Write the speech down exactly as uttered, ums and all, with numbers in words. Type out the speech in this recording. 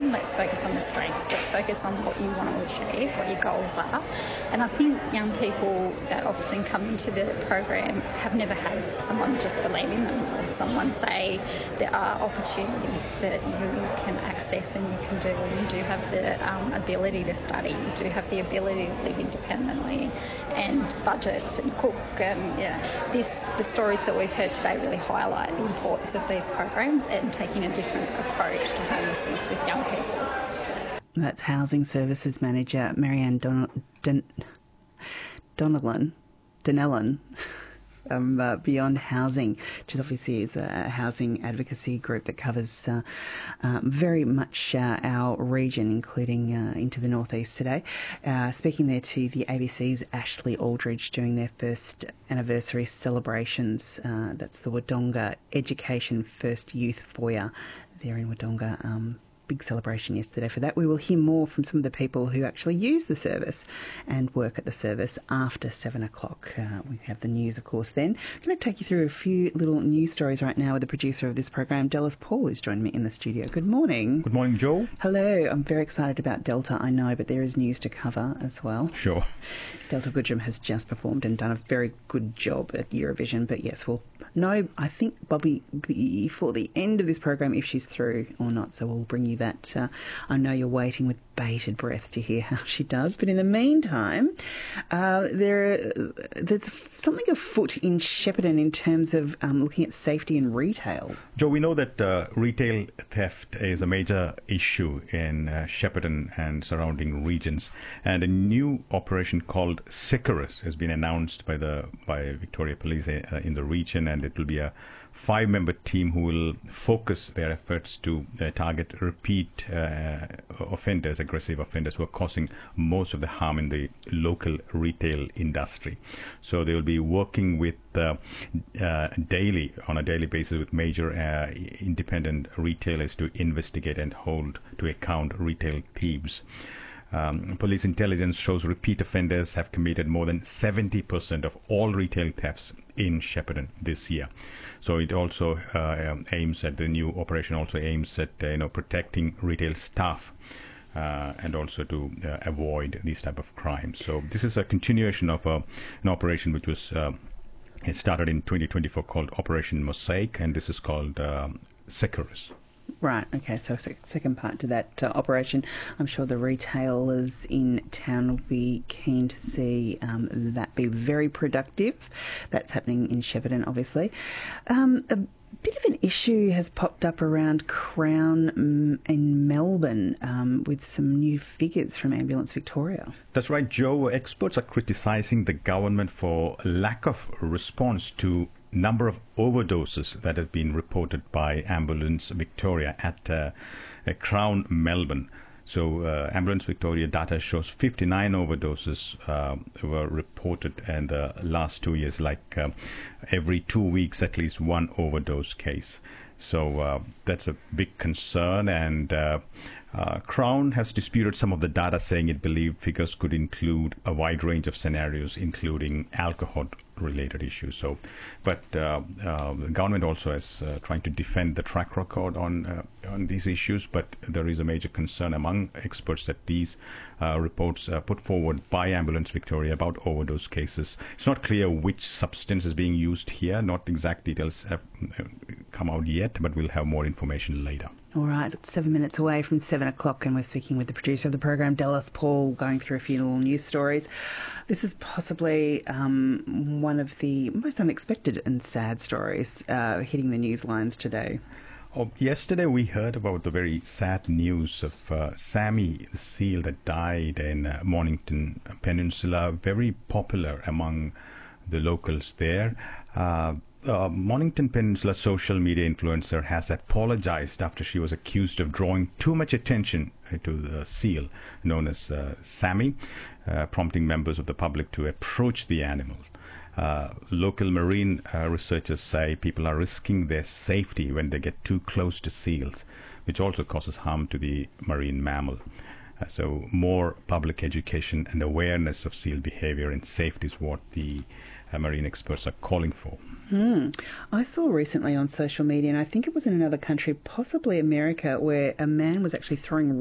let's focus on the strengths, let's focus on what you want to achieve, what your goals are. And I think young people that often come into the program have never had someone just believe in them, or someone say there are opportunities that you can access and you can do, and you do have the um, ability to study, you do have the ability to live independently and budget and cook. And yeah, this the stories that we've heard today really highlight the importance of these programs and taking a different approach to homelessness with young people. That's Housing Services Manager Marianne Don- Don- Donnellan, Donnellan um, uh, Beyond Housing, which is obviously is a housing advocacy group that covers uh, uh, very much uh, our region, including uh, into the northeast today. Uh, speaking there to the A B C's Ashley Aldridge during their first anniversary celebrations. Uh, that's the Wodonga Education First Youth Foyer there in Wodonga. Um, big celebration yesterday for that. We will hear more from some of the people who actually use the service and work at the service after seven o'clock. Uh, we have the news, of course, then. I'm going to take you through a few little news stories right now with the producer of this program, Dallas Paul, who's joined me in the studio. Good morning. Good morning, Joe. Hello. I'm very excited about Delta, I know, but there is news to cover as well. Sure. Delta Goodrem has just performed and done a very good job at Eurovision, but yes, we'll know, I think, Bobby, before the end of this program, if she's through or not, so we'll bring you that. Uh, I know you're waiting with bated breath to hear how she does, but in the meantime, uh, there there's something afoot in Shepparton in terms of um, looking at safety in retail. Joe, we know that uh, retail theft is a major issue in uh, Shepparton and surrounding regions, and a new operation called Sicarus has been announced by the by Victoria Police uh, in the region, and it will be a five-member team who will focus their efforts to uh, target repeat uh, offenders, aggressive offenders who are causing most of the harm in the local retail industry. So they will be working with uh, uh, daily, on a daily basis, with major uh, independent retailers to investigate and hold to account retail thieves. Um, police intelligence shows repeat offenders have committed more than seventy percent of all retail thefts in Shepparton this year. So it also uh, um, aims at, the new operation also aims at uh, you know protecting retail staff uh, and also to uh, avoid these type of crimes. So this is a continuation of uh, an operation which was uh, it started in twenty twenty-four called Operation Mosaic, and this is called uh, Sicarus. Right, okay, so second part to that uh, operation. I'm sure the retailers in town will be keen to see um, that be very productive. That's happening in Shepparton, obviously. Um, a bit of an issue has popped up around Crown um, in Melbourne um, with some new figures from Ambulance Victoria. That's right, Joe. Experts are criticising the government for lack of response to number of overdoses that have been reported by Ambulance Victoria at uh, Crown Melbourne. So uh, Ambulance Victoria data shows fifty-nine overdoses uh, were reported in the last two years, like uh, every two weeks at least one overdose case. So uh, that's a big concern, and uh, uh, Crown has disputed some of the data, saying it believed figures could include a wide range of scenarios, including alcohol-related issues. So, but uh, uh, the government also is uh, trying to defend the track record on uh, on these issues. But there is a major concern among experts that these uh, reports uh, put forward by Ambulance Victoria about overdose cases, it's not clear which substance is being used here. Not exact details have come out yet, but we'll have more information later. All right, it's seven minutes away from seven o'clock, and we're speaking with the producer of the program, Dallas Paul, going through a few little news stories. This is possibly um, one of the most unexpected and sad stories uh, hitting the news lines today. Oh, yesterday we heard about the very sad news of uh, Sammy, the seal that died in uh, Mornington Peninsula, very popular among the locals there. Uh, Uh, Mornington Peninsula social media influencer has apologized after she was accused of drawing too much attention to the seal known as uh, Sammy, uh, prompting members of the public to approach the animal. Uh, local marine uh, researchers say people are risking their safety when they get too close to seals, which also causes harm to the marine mammal. Uh, so more public education and awareness of seal behavior and safety is what the uh, marine experts are calling for. Hmm. I saw recently on social media, and I think it was in another country, possibly America, where a man was actually throwing